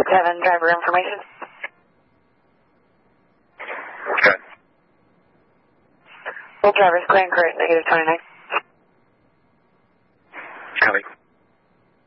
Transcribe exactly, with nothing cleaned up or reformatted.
Kevin, driver information. Okay. Full driver's clear and correct, negative twenty-nine.